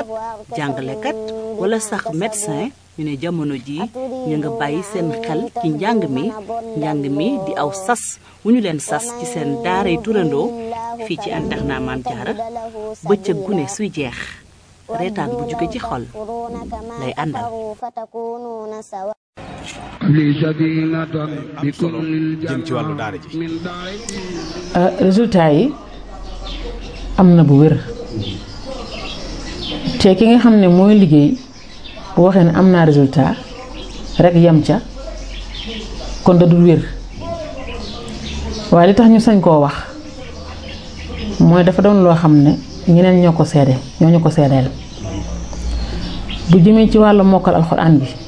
kat jàngalekat wala sax médecin ñu ne jamono ji ñu nga bàyyi seen xel ci njàng mi di aw sas wu ñu leen sas ci seen daaray turandoo fii ci internat Maam Jaara bëccëg gu ne suy jeex reetaan bu jóge ci xol lay àndal. jëm ci wàllu daara ji. résultat yi am na bu wér te ki nga xam ne mooy liggéey bu waxee ne am naa résultat rek yem ca kon da dul wér waaye li tax ñu sañ koo wax mooy dafa doon loo xam ne ñeneen ñoo ko seede ñoo ñu ko seedeel bu jëmee ci wàllu mokkal alxuraan bi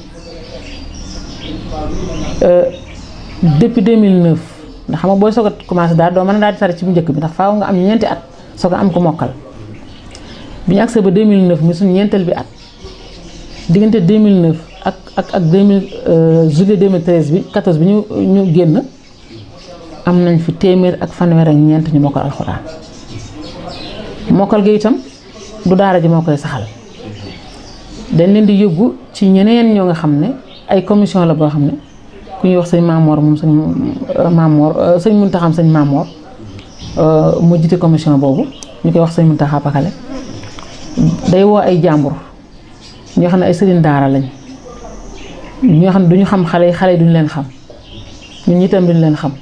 depuis 2009 ndax xam nga booy soog a commencé daal doo mën a daal di tari ci bu njëkk bi ndax faaw nga am ñeenti at soog a am ko mokkal bi ñu agsee ba 2009 mi suñu ñeenteel bi at diggante 2009 ak 2000 juillet 2013 bi 14 bi ñu génn am nañ fi téeméer ak fanweer ak ñeent ñu mokkal alxuraan mokkal gi itam du daara ji moo koy saxal dañ leen di yóbbu ci ñeneen ñoo nga xam ne ay commission la boo xam ne ku ñuy wax sëñ Maamoor moom sëñ Muntaxa sëñ Maamoor mu jiite commission boobu ñu koy wax sëñ Muntaxa Pakale day woo ay jàmbur ñoo xam ne ay sëriñ daara lañ ñoo xam ne duñu xam xale yi duñu leen xam ñun itam duñu leen xam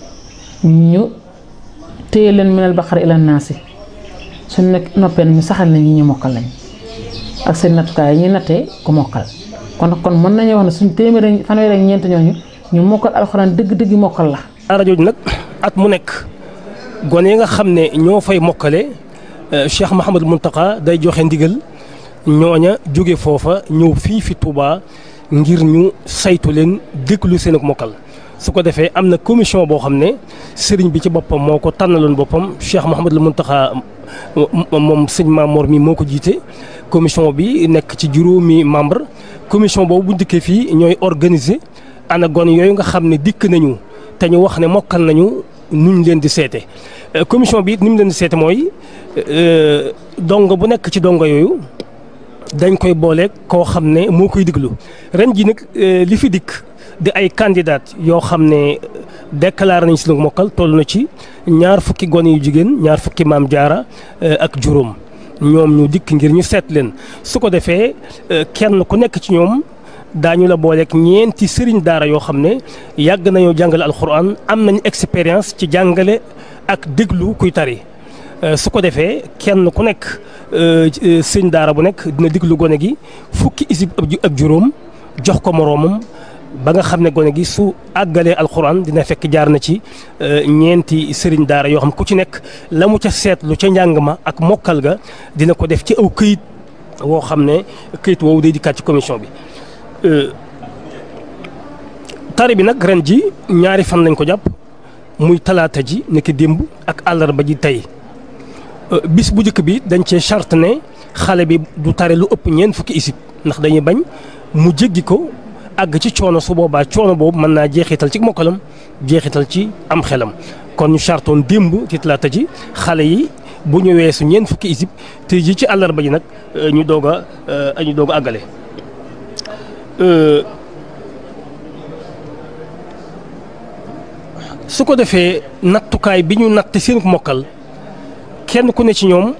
ñu téye leen minal baqara ila naasi suñu nekk noppee ñu saxal nañ ñu mokkal lañ ak seen nattukaay yi ñuy nattee ku mokkal kon mën nañu wax ne suñu téeméer fanweer ak ñeent ñooñu ñu mokkal alxuraan dëgg-dëgg mokkal la. daara jooju nag at mu nekk gone yi nga xam ne ñoo fay mokkale Cheikh Mouhamadou Mountakha day joxe ndigal ñooña jóge foofa ñëw fii fi Touba ngir ñu saytu leen déglu seen ak mokkal su ko defee am na commission boo xam ne sëriñ bi ci boppam moo ko tànnaloon boppam Cheikh Mouhamadou Mountakha moom sëñ Mamor mi moo ko jiite commission bi nekk ci juróomi membre commission boobu bu dikkee fii ñooy organiser ana gone yooyu nga xam ne dikk nañu te ñu wax ne mokkal nañu nuñ leen di seete commission bi ni mu leen di seete mooy dongo bu nekk ci dongo yooyu dañ koy booleeg koo xam ne moo koy diglu ren ji nag li fi dikk di ay candidat yoo xam ne déclaré nañ si mokkal toll na ci 20 fukki gone yu jigéen 20 fukki maam jaara ak juróom ñoom ñu dikk ngir ñu seet leen su ko defee kenn ku nekk ci ñoom daañu la booleeg ñeenti sëriñ daara yoo xam ne yàgg nañoo jàngale alxuraan am nañu expérience ci jàngale ak déglu kuy tari su ko defee kenn ku nekk sëriñ daara bu nekk dina déglu gone gi fukki isib ak juróom jox ko moroomam ba nga xam ne gone gi su àggalee alxuraan dina fekk jaar na ci ñeenti sëriñ daara yoo xam ku ci nekk la mu ca seetlu ca njàng ma ak mokkal ga dina ko def ci aw këyit woo xam ne këyit woowu day dikkaat ci commission bi. tari bi nag ren ji 2 fan lañ ko jàpp muy talaata ji nekk démb ak àllarba ji tey bis bu njëkk bi dañ cee charte ne xale bi du tari lu ëpp 4 fukki isib ndax dañuy bañ mu jéggi ko àgg ci coono su boobaa coono boobu mën naa jeexital ci mokkalam jeexital ci am xelam kon ñu chartoon démb ci talaata ji xale yi bu ñu weesu 4 fukki isib te ji ci àllarba ji nag ñu doog a àggale. su ko defee nattukaay bi ñu natt seen mokkal kenn ku ne ci ñoom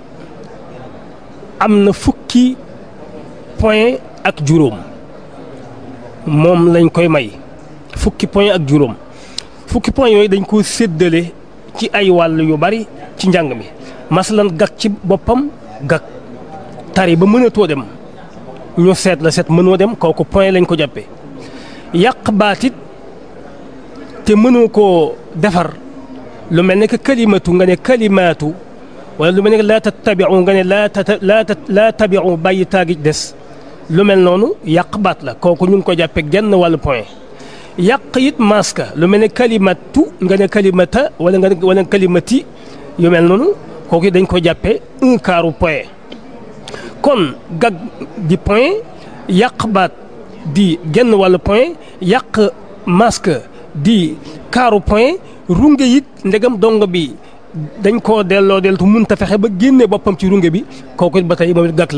am na fukki point ak juróom moom lañ koy may fukki point ak juróom fukki point yooyu dañ ko séddale ci ay wàll yu bari ci njàng mi masalan gag ci boppam gag tari ba mënatoo dem ñu seet la seet mënoo dem kooku point lañ ko jàppee yàq baatit te mënoo koo defar lu mel ne que kalimatu nga ne kalimaatu wala lu mel ne que laa tattabiu nga ne laa tabiu bàyyi taagi des lu mel noonu yàq baat la kooku ñu ngi ko jàppee genn wàllu point yàq it maska lu mel ne kalimatu nga ne kalimata wala kalimati yu mel noonu kooku dañ ko jàppee 1/4 point kon gag di point yàq baat di genn wàllu point yàq masque di 1/4 point runge it ndegam dongo bi dañ koo delloo deltu mënta fexe ba génne boppam ci runge bi kooku it ba tey moom it gàkk